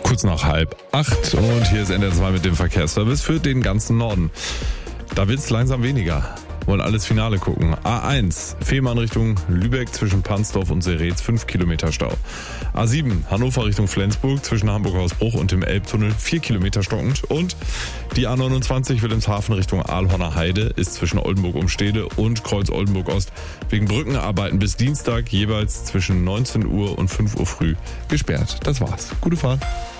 Kurz nach 7:30 und hier ist NDR 2 mit dem Verkehrsservice für den ganzen Norden. Da wird's langsam weniger. Wollen alles Finale gucken. A1, Fehmarn Richtung Lübeck zwischen Pansdorf und Seretz, 5 Kilometer Stau. A7, Hannover Richtung Flensburg zwischen Hamburg-Hausbruch und dem Elbtunnel, 4 Kilometer stockend. Und die A29 Wilhelmshaven Richtung Aalhorner Heide ist zwischen Oldenburg-Umstede und Kreuz-Oldenburg-Ost wegen Brückenarbeiten bis Dienstag jeweils zwischen 19 Uhr und 5 Uhr früh gesperrt. Das war's. Gute Fahrt.